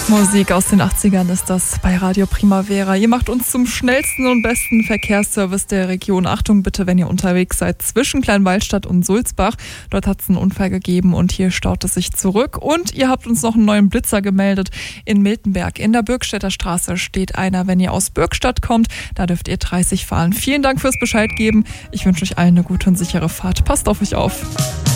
Musik aus den 80ern ist das bei Radio Primavera. Ihr macht uns zum schnellsten und besten Verkehrsservice der Region. Achtung bitte, wenn ihr unterwegs seid zwischen Kleinwaldstadt und Sulzbach. Dort hat es einen Unfall gegeben und hier staut es sich zurück. Und ihr habt uns noch einen neuen Blitzer gemeldet in Miltenberg. In der Bürgstädter Straße steht einer, wenn ihr aus Bürgstadt kommt. Da dürft ihr 30 fahren. Vielen Dank fürs Bescheid geben. Ich wünsche euch allen eine gute und sichere Fahrt. Passt auf euch auf.